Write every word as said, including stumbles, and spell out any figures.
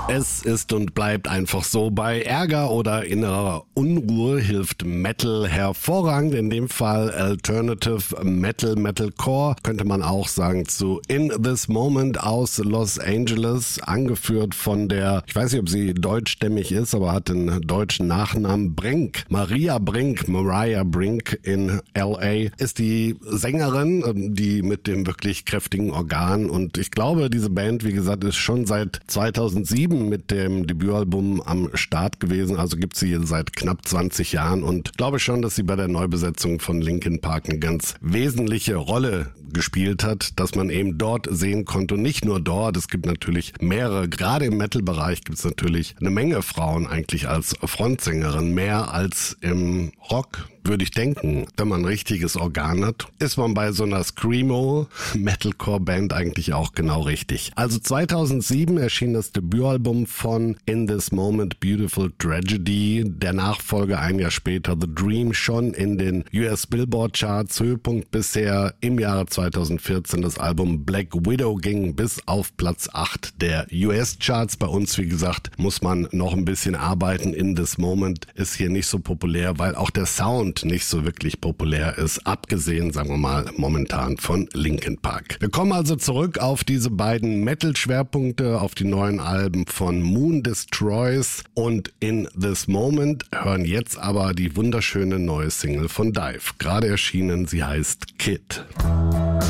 Es ist und bleibt einfach so. Bei Ärger oder innerer Unruhe hilft Metal hervorragend. In dem Fall Alternative Metal, Metalcore, könnte man auch sagen zu In This Moment aus Los Angeles, angeführt von der, ich weiß nicht, ob sie deutschstämmig ist, aber hat den deutschen Nachnamen Brink. Maria Brink, Mariah Brink in L A ist die Sängerin, die mit dem wirklich kräftigen Organ, und ich glaube, diese Band, wie gesagt, ist schon seit zweitausendsieben mit dem Debütalbum am Start gewesen, also gibt sie seit knapp zwanzig Jahren, und glaube schon, dass sie bei der Neubesetzung von Linkin Park eine ganz wesentliche Rolle gespielt hat, dass man eben dort sehen konnte, und nicht nur dort, es gibt natürlich mehrere, gerade im Metal-Bereich gibt es natürlich eine Menge Frauen eigentlich als Frontsängerin, mehr als im Rock, würde ich denken. Wenn man ein richtiges Organ hat, ist man bei so einer Screamo-Metalcore-Band eigentlich auch genau richtig. Also zweitausendsieben erschien das Debütalbum von In This Moment, Beautiful Tragedy. Der Nachfolger ein Jahr später, The Dream, schon in den U S Billboard-Charts. Höhepunkt bisher im Jahre zweitausendvierzehn. Das Album Black Widow ging bis auf Platz acht der U S-Charts. Bei uns, wie gesagt, muss man noch ein bisschen arbeiten. In This Moment ist hier nicht so populär, weil auch der Sound nicht so wirklich populär ist, abgesehen, sagen wir mal, momentan von Linkin Park. Wir kommen also zurück auf diese beiden Metal-Schwerpunkte, auf die neuen Alben von Moon Destroys und In This Moment, hören jetzt aber die wunderschöne neue Single von Dive. Gerade erschienen, sie heißt Kid.